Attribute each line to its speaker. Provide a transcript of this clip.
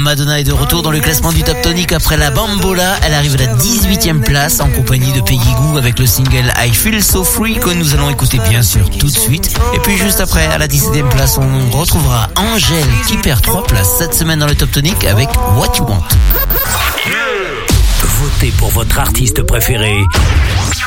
Speaker 1: Madonna est de retour dans le classement du Top Tonic après la Bambola. Elle arrive à la 18e place en compagnie de Peggy Gou avec le single I Feel So Free que nous allons écouter bien sûr tout de suite. Et puis juste après, à la 17e place, on retrouvera Angèle qui perd 3 places cette semaine dans le Top Tonic avec What You Want.
Speaker 2: Votez pour votre artiste préféré